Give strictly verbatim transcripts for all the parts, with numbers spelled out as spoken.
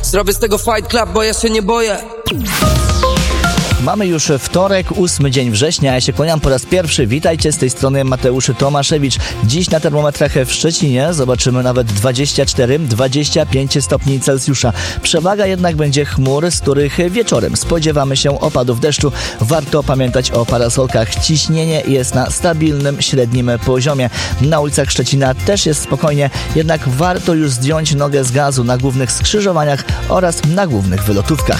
Zrobię z tego Fight Club, bo ja się nie boję. Mamy już wtorek, ósmy dzień września, ja się kłaniam po raz pierwszy. Witajcie, z tej strony Mateusz Tomaszewicz. Dziś na termometrach w Szczecinie zobaczymy nawet dwadzieścia cztery dwadzieścia pięć stopni Celsjusza. Przewaga jednak będzie chmur, z których wieczorem spodziewamy się opadów deszczu. Warto pamiętać o parasolkach. Ciśnienie jest na stabilnym, średnim poziomie. Na ulicach Szczecina też jest spokojnie, jednak warto już zdjąć nogę z gazu na głównych skrzyżowaniach oraz na głównych wylotówkach.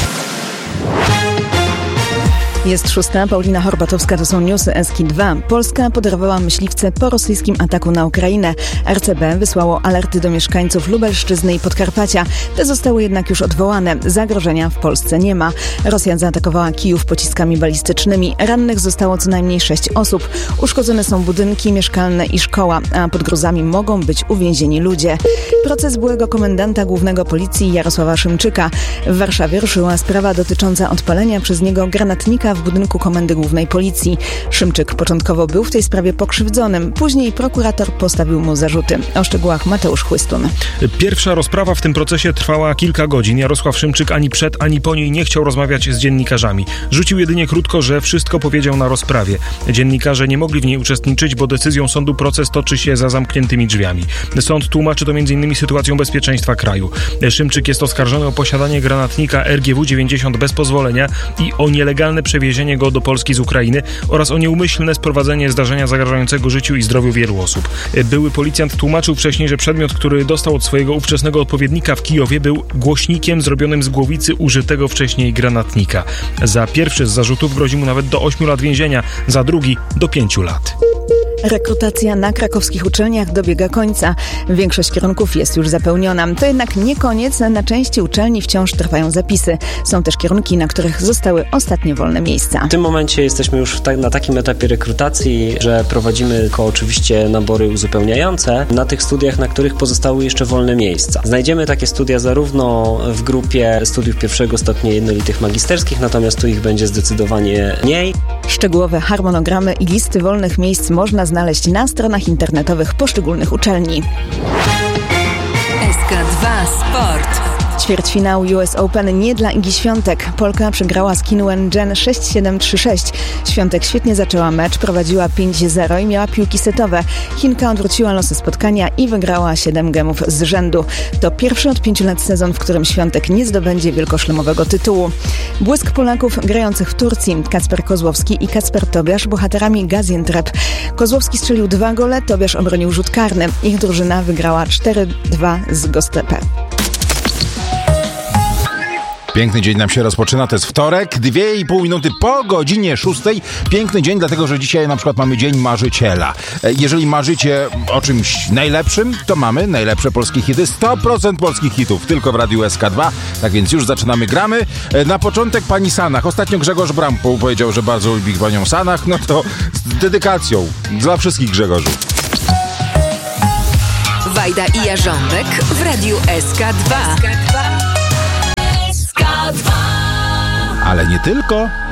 Jest szósta, Paulina Horbatowska, to są newsy S K dwa. Polska poderwała myśliwce po rosyjskim ataku na Ukrainę. R C B wysłało alerty do mieszkańców Lubelszczyzny i Podkarpacia. Te zostały jednak już odwołane. Zagrożenia w Polsce nie ma. Rosja zaatakowała Kijów pociskami balistycznymi. Rannych zostało co najmniej sześć osób. Uszkodzone są budynki mieszkalne i szkoła, a pod gruzami mogą być uwięzieni ludzie. Proces byłego komendanta głównego policji Jarosława Szymczyka. W Warszawie ruszyła sprawa dotycząca odpalenia przez niego granatnika w budynku Komendy Głównej Policji. Szymczyk początkowo był w tej sprawie pokrzywdzonym. Później prokurator postawił mu zarzuty. O szczegółach Mateusz Chłystun. Pierwsza rozprawa w tym procesie trwała kilka godzin. Jarosław Szymczyk ani przed, ani po niej nie chciał rozmawiać z dziennikarzami. Rzucił jedynie krótko, że wszystko powiedział na rozprawie. Dziennikarze nie mogli w niej uczestniczyć, bo decyzją sądu proces toczy się za zamkniętymi drzwiami. Sąd tłumaczy to między innymi sytuacją bezpieczeństwa kraju. Szymczyk jest oskarżony o posiadanie granatnika R G W dziewięćdziesiąt bez pozwolenia i o nielegalne przewiezienie go do Polski z Ukrainy oraz o nieumyślne sprowadzenie zdarzenia zagrażającego życiu i zdrowiu wielu osób. Były policjant tłumaczył wcześniej, że przedmiot, który dostał od swojego ówczesnego odpowiednika w Kijowie, był głośnikiem zrobionym z głowicy użytego wcześniej granatnika. Za pierwszy z zarzutów grozi mu nawet do ośmiu lat więzienia, za drugi do pięciu lat. Rekrutacja na krakowskich uczelniach dobiega końca. Większość kierunków jest już zapełniona. To jednak nie koniec. Na części uczelni wciąż trwają zapisy. Są też kierunki, na których zostały ostatnie wolne miejsca. W tym momencie jesteśmy już ta- na takim etapie rekrutacji, że prowadzimy tylko oczywiście nabory uzupełniające na tych studiach, na których pozostały jeszcze wolne miejsca. Znajdziemy takie studia zarówno w grupie studiów pierwszego stopnia jednolitych magisterskich, natomiast tu ich będzie zdecydowanie mniej. Szczegółowe harmonogramy i listy wolnych miejsc można znaleźć na stronach internetowych poszczególnych uczelni. S K dwa Sport. Ćwierćfinał U S Open nie dla Igi Świątek. Polka przegrała z Kim Wen-jen sześć siedem trzy sześć. Świątek świetnie zaczęła mecz, prowadziła pięć zero i miała piłki setowe. Chinka odwróciła losy spotkania i wygrała siedem gemów z rzędu. To pierwszy od pięciu lat sezon, w którym Świątek nie zdobędzie wielkoszlemowego tytułu. Błysk Polaków grających w Turcji. Kacper Kozłowski i Kacper Tobiasz bohaterami Gaziantep. Kozłowski strzelił dwa gole, Tobiasz obronił rzut karny. Ich drużyna wygrała cztery dwa z Göztepe. Piękny dzień nam się rozpoczyna, to jest wtorek, dwie i pół minuty po godzinie szóstej. Piękny dzień, dlatego że dzisiaj na przykład mamy Dzień Marzyciela. Jeżeli marzycie o czymś najlepszym, to mamy najlepsze polskie hity. sto procent polskich hitów, tylko w Radiu S K dwa. Tak więc już zaczynamy, gramy. Na początek pani Sanach. Ostatnio Grzegorz Braun powiedział, że bardzo lubi panią Sanach. No to z dedykacją dla wszystkich Grzegorzów. Wajda i Jarząbek w Radiu S K dwa. Ale nie tylko.